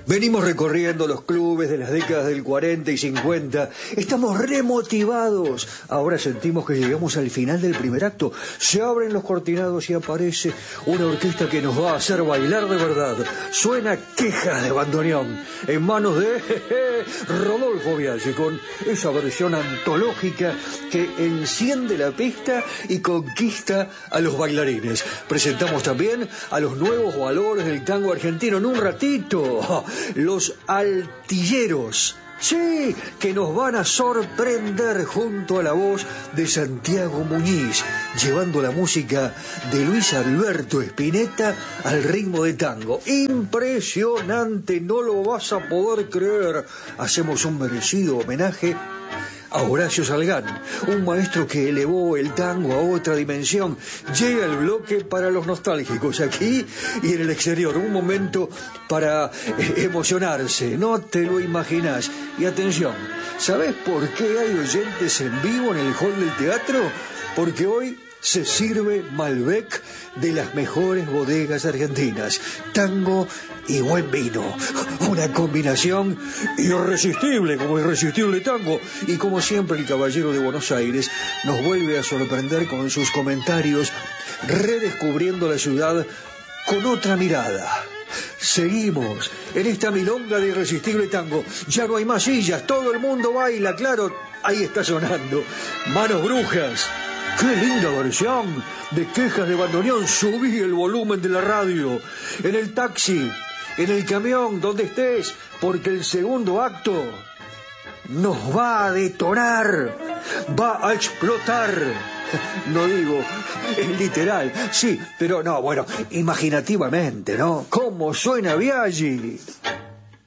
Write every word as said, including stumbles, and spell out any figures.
Venimos recorriendo los clubes de las décadas del cuarenta y cincuenta. Estamos remotivados. Ahora sentimos que llegamos al final del primer acto. Se abren los cortinados y aparece una orquesta que nos va a hacer bailar de verdad. Suena Quejas de Bandoneón en manos de jeje, Rodolfo Biaggi, con esa versión antológica que enciende la pista y conquista a los bailarines. Presentamos también a los nuevos valores del tango argentino en un ratito. Los Altilleros, sí, que nos van a sorprender junto a la voz de Santiago Muñiz, llevando la música de Luis Alberto Spinetta al ritmo de tango. Impresionante, no lo vas a poder creer. Hacemos un merecido homenaje a Horacio Salgán, un maestro que elevó el tango a otra dimensión. Llega el bloque para los nostálgicos aquí y en el exterior, un momento para eh, emocionarse, no te lo imaginas. Y atención, ¿sabes por qué hay oyentes en vivo en el hall del teatro? Porque hoy se sirve Malbec de las mejores bodegas argentinas. Tango y buen vino. Una combinación irresistible, como irresistible tango. Y como siempre, el caballero de Buenos Aires nos vuelve a sorprender con sus comentarios, redescubriendo la ciudad con otra mirada. Seguimos en esta milonga de irresistible tango. Ya no hay más sillas, todo el mundo baila, claro. Ahí está sonando Manos Brujas. ¡Qué linda versión de Quejas de Bandoneón! Subí el volumen de la radio. En el taxi, en el camión, donde estés, porque el segundo acto nos va a detonar, va a explotar. No digo, es literal, sí, pero no, bueno, imaginativamente, ¿no? ¿Cómo suena Biaggi?